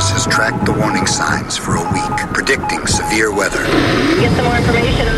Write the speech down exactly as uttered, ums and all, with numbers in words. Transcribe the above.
Service has tracked the warning signs for a week, predicting severe weather. Get some more information